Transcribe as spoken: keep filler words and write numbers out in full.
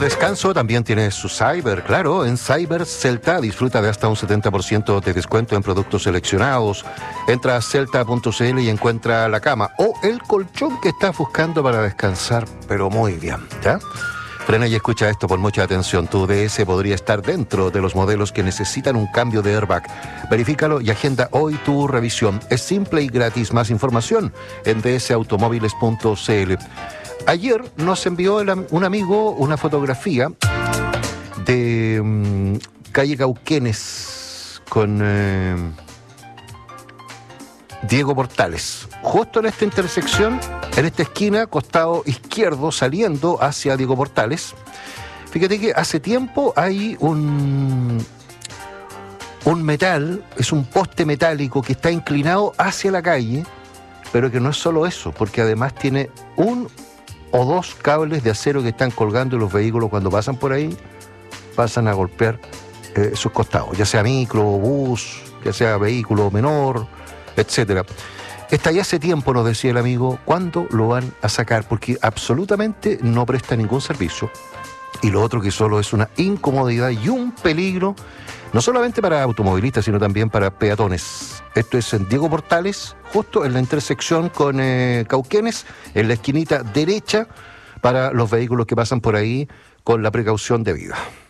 descanso también tiene su Cyber, claro. En Cyber Celta disfruta de hasta un setenta por ciento de descuento en productos seleccionados. Entra a celta punto c l y encuentra la cama o el colchón que estás buscando para descansar, pero muy bien, ¿ya? Frena y escucha esto con mucha atención. Tu D S podría estar dentro de los modelos que necesitan un cambio de airbag. Verifícalo y agenda hoy tu revisión. Es simple y gratis. Más información en d s automóviles punto c l. Ayer nos envió el, un amigo una fotografía de um, calle Cauquenes con eh, Diego Portales. Justo en esta intersección, en esta esquina, costado izquierdo, saliendo hacia Diego Portales. Fíjate que hace tiempo hay un, un metal, es un poste metálico que está inclinado hacia la calle, pero que no es solo eso, porque además tiene un o dos cables de acero que están colgando y los vehículos cuando pasan por ahí, pasan a golpear eh, sus costados, ya sea micro, bus, ya sea vehículo menor, etcétera. Está ya hace tiempo, nos decía el amigo, ¿cuándo lo van a sacar? Porque absolutamente no presta ningún servicio. Y lo otro que solo es una incomodidad y un peligro, no solamente para automovilistas, sino también para peatones. Esto es en Diego Portales, justo en la intersección con eh, Cauquenes, en la esquinita derecha, para los vehículos que pasan por ahí con la precaución debida.